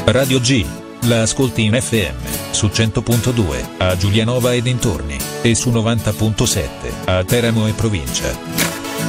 Radio G. La ascolti in FM, su 100.2, a Giulianova e dintorni, e su 90.7, a Teramo e provincia.